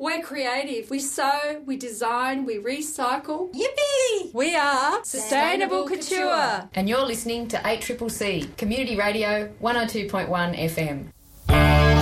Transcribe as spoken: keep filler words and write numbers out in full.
We're creative. We sew, we design, we recycle. Yippee! We are Sustainable Sustainable Couture. And you're listening to eight C C C, Community Radio one oh two point one F M.